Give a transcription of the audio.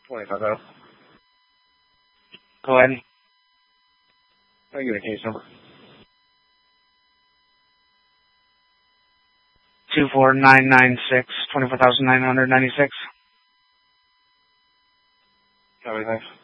25. Go ahead. I'll give you the case number. 24996, 24,996. Copy, thanks.